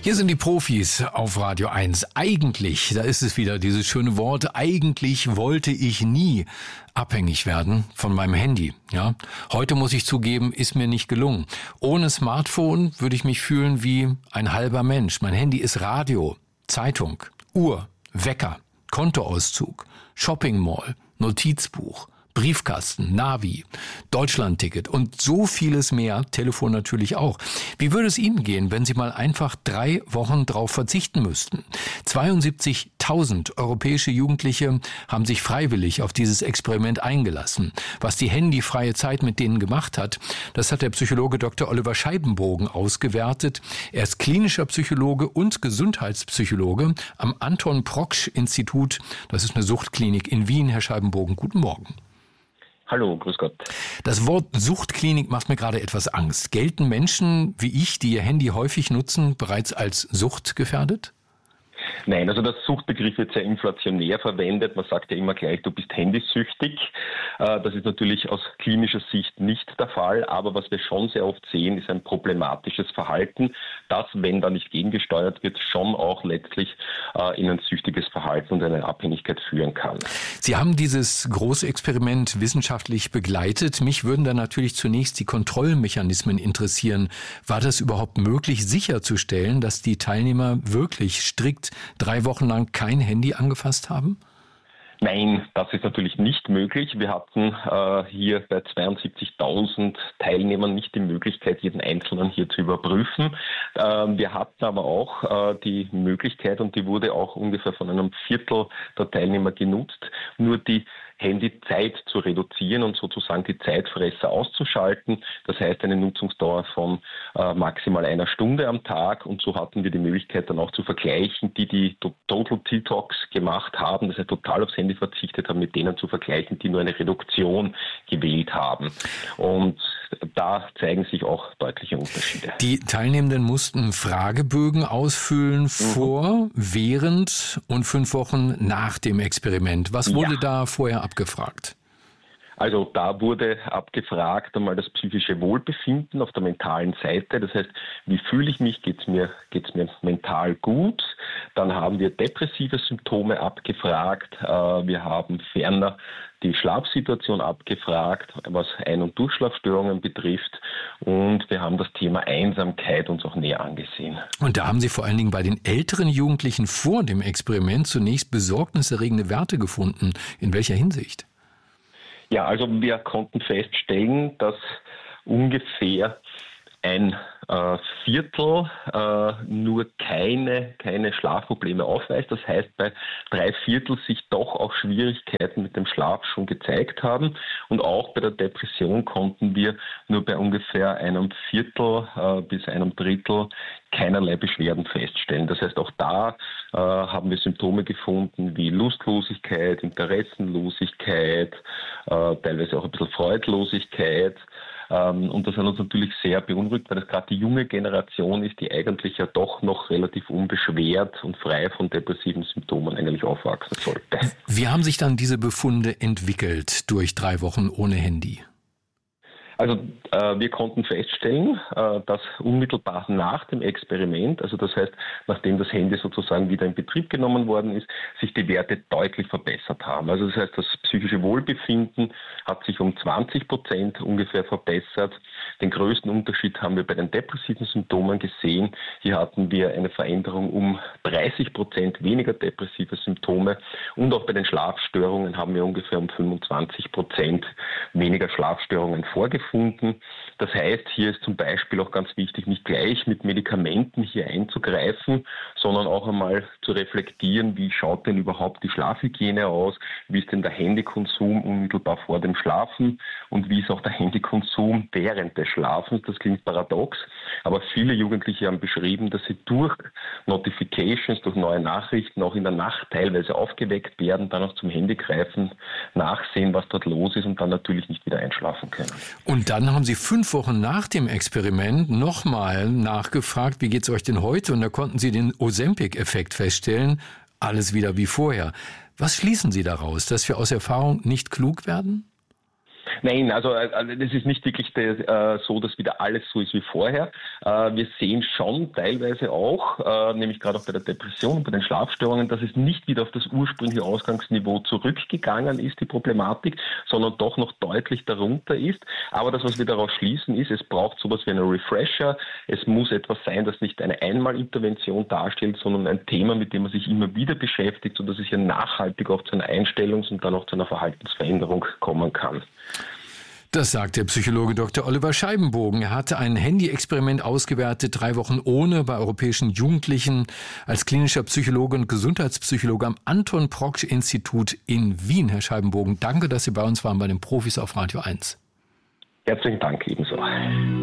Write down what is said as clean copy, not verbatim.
Hier sind die Profis auf Radio 1. Eigentlich, da ist es wieder, dieses schöne Wort, eigentlich wollte ich nie abhängig werden von meinem Handy. Ja, heute muss ich zugeben, ist mir nicht gelungen. Ohne Smartphone würde ich mich fühlen wie ein halber Mensch. Mein Handy ist Radio, Zeitung, Uhr, Wecker, Kontoauszug, Shopping Mall, Notizbuch, Briefkasten, Navi, Deutschlandticket und so vieles mehr, Telefon natürlich auch. Wie würde es Ihnen gehen, wenn Sie mal einfach 3 Wochen drauf verzichten müssten? 72.000 europäische Jugendliche haben sich freiwillig auf dieses Experiment eingelassen. Was die handyfreie Zeit mit denen gemacht hat, das hat der Psychologe Dr. Oliver Scheibenbogen ausgewertet. Er ist klinischer Psychologe und Gesundheitspsychologe am Anton-Proksch-Institut. Das ist eine Suchtklinik in Wien. Herr Scheibenbogen, guten Morgen. Hallo, grüß Gott. Das Wort Suchtklinik macht mir gerade etwas Angst. Gelten Menschen wie ich, die ihr Handy häufig nutzen, bereits als suchtgefährdet? Nein, also der Suchtbegriff wird sehr inflationär verwendet. Man sagt ja immer gleich, du bist handysüchtig. Das ist natürlich aus klinischer Sicht nicht der Fall. Aber was wir schon sehr oft sehen, ist ein problematisches Verhalten, das, wenn da nicht gegengesteuert wird, schon auch letztlich in ein süchtiges Verhalten und eine Abhängigkeit führen kann. Sie haben dieses große Experiment wissenschaftlich begleitet. Mich würden da natürlich zunächst die Kontrollmechanismen interessieren. War das überhaupt möglich, sicherzustellen, dass die Teilnehmer wirklich strikt 3 Wochen lang kein Handy angefasst haben? Nein, das ist natürlich nicht möglich. Wir hatten hier bei 72.000 Teilnehmern nicht die Möglichkeit, jeden Einzelnen hier zu überprüfen. Wir hatten aber auch die Möglichkeit, und die wurde auch ungefähr von einem Viertel der Teilnehmer genutzt, nur die Handyzeit zu reduzieren und sozusagen die Zeitfresser auszuschalten. Das heißt eine Nutzungsdauer von maximal 1 Stunde am Tag. Und so hatten wir die Möglichkeit dann auch zu vergleichen, die Total Detox gemacht haben, das heißt total aufs Handy verzichtet haben, mit denen zu vergleichen, die nur eine Reduktion gewählt haben. Und da zeigen sich auch deutliche Unterschiede. Die Teilnehmenden mussten Fragebögen ausfüllen vor, während und 5 Wochen nach dem Experiment. Was wurde da vorher abgefragt? Also da wurde abgefragt einmal das psychische Wohlbefinden auf der mentalen Seite. Das heißt, wie fühle ich mich? Geht's mir mental gut? Dann haben wir depressive Symptome abgefragt. Wir haben ferner die Schlafsituation abgefragt, was Ein- und Durchschlafstörungen betrifft. Und wir haben das Thema Einsamkeit uns auch näher angesehen. Und da haben Sie vor allen Dingen bei den älteren Jugendlichen vor dem Experiment zunächst besorgniserregende Werte gefunden. In welcher Hinsicht? Ja, also wir konnten feststellen, dass ungefähr ein Viertel nur keine Schlafprobleme aufweist. Das heißt, bei 3/4 sich doch auch Schwierigkeiten mit dem Schlaf schon gezeigt haben. Und auch bei der Depression konnten wir nur bei ungefähr einem Viertel bis einem Drittel keinerlei Beschwerden feststellen. Das heißt, auch da haben wir Symptome gefunden wie Lustlosigkeit, Interessenlosigkeit, teilweise auch ein bisschen Freudlosigkeit. Und das hat uns natürlich sehr beunruhigt, weil das gerade die junge Generation ist, die eigentlich ja doch noch relativ unbeschwert und frei von depressiven Symptomen eigentlich aufwachsen sollte. Wie haben sich dann diese Befunde entwickelt durch 3 Wochen ohne Handy? Also wir konnten feststellen, dass unmittelbar nach dem Experiment, also das heißt, nachdem das Handy sozusagen wieder in Betrieb genommen worden ist, sich die Werte deutlich verbessert haben. Also das heißt, das psychische Wohlbefinden hat sich um 20% ungefähr verbessert. Den größten Unterschied haben wir bei den depressiven Symptomen gesehen. Hier hatten wir eine Veränderung um 30% weniger depressive Symptome. Und auch bei den Schlafstörungen haben wir ungefähr um 25% weniger Schlafstörungen vorgefunden. Das heißt, hier ist zum Beispiel auch ganz wichtig, nicht gleich mit Medikamenten hier einzugreifen, sondern auch einmal zu reflektieren, wie schaut denn überhaupt die Schlafhygiene aus, wie ist denn der Handykonsum unmittelbar vor dem Schlafen und wie ist auch der Handykonsum während des Schlafens. Das klingt paradox, aber viele Jugendliche haben beschrieben, dass sie durch Notifications, durch neue Nachrichten auch in der Nacht teilweise aufgeweckt werden, dann auch zum Handy greifen, nachsehen, was dort los ist und dann natürlich nicht wieder einschlafen können. Und dann haben Sie 5 Wochen nach dem Experiment nochmal nachgefragt, wie geht's euch denn heute? Und da konnten Sie den Ozempic-Effekt feststellen, alles wieder wie vorher. Was schließen Sie daraus, dass wir aus Erfahrung nicht klug werden? Nein, also das ist nicht wirklich so, dass wieder alles so ist wie vorher. Wir sehen schon teilweise auch, nämlich gerade auch bei der Depression, bei den Schlafstörungen, dass es nicht wieder auf das ursprüngliche Ausgangsniveau zurückgegangen ist, die Problematik, sondern doch noch deutlich darunter ist. Aber das, was wir daraus schließen, ist, es braucht sowas wie einen Refresher. Es muss etwas sein, das nicht eine Einmalintervention darstellt, sondern ein Thema, mit dem man sich immer wieder beschäftigt, sodass es hier nachhaltig auch zu einer Einstellungs- und dann auch zu einer Verhaltensveränderung kommen kann. Das sagt der Psychologe Dr. Oliver Scheibenbogen. Er hatte ein Handy-Experiment ausgewertet, 3 Wochen ohne, bei europäischen Jugendlichen als klinischer Psychologe und Gesundheitspsychologe am Anton-Proksch-Institut in Wien. Herr Scheibenbogen, danke, dass Sie bei uns waren bei den Profis auf Radio 1. Herzlichen Dank ebenso.